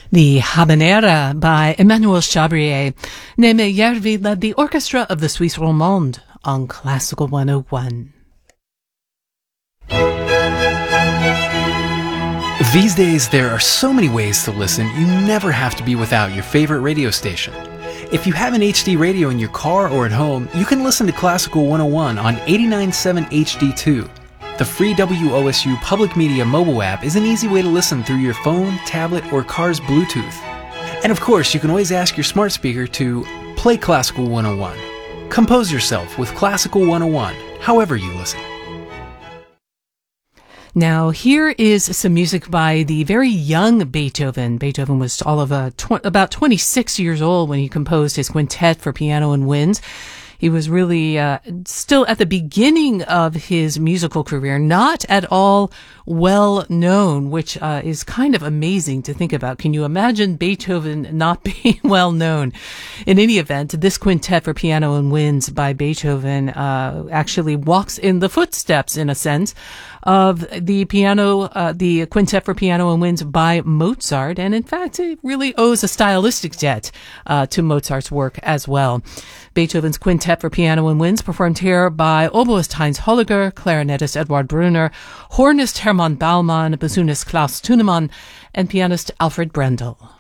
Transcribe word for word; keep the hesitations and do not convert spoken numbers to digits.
The Habanera by Emmanuel Chabrier. Neme Järvi led the orchestra of the Suisse Romande on Classical one oh one. These days, there are so many ways to listen, you never have to be without your favorite radio station. If you have an H D radio in your car or at home, you can listen to Classical one oh one on eighty-nine point seven H D two. The free W O S U Public Media mobile app is an easy way to listen through your phone, tablet, or car's Bluetooth. And of course, you can always ask your smart speaker to play Classical one oh one. Compose yourself with Classical one oh one, however you listen. Now, here is some music by the very young Beethoven. Beethoven was all of uh, tw- about twenty-six years old when he composed his quintet for piano and winds. He was really uh, still at the beginning of his musical career, not at all well known, which uh, is kind of amazing to think about. Can you imagine Beethoven not being well known? In any event, this quintet for piano and winds by Beethoven uh, actually walks in the footsteps, in a sense, of the piano, uh, the quintet for piano and winds by Mozart, and in fact, it really owes a stylistic debt uh, to Mozart's work as well. Beethoven's quintet for piano and winds, performed here by oboist Heinz Holliger, clarinetist Eduard Brunner, hornist Hermann Baumann, bassoonist Klaus Thunemann, and pianist Alfred Brendel.